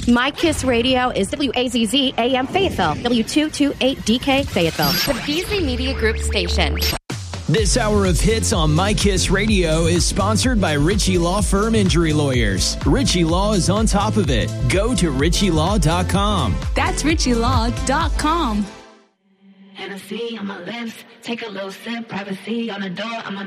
My Kiss Radio is WAZZ AM Fayetteville, W228DK Fayetteville. The Beasley Media Group station. This hour of hits on My Kiss Radio is sponsored by Ritchie Law Firm Injury Lawyers. Ritchie Law is on top of it. Go to ritchielaw.com. That's ritchielaw.com. Hennessy on my lips, take a little sip, privacy on the door. I'm a